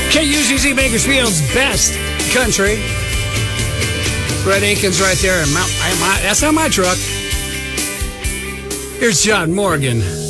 KUCC Bakersfield's best country. Brett Aiken's right there. That's not my truck. Here's John Morgan.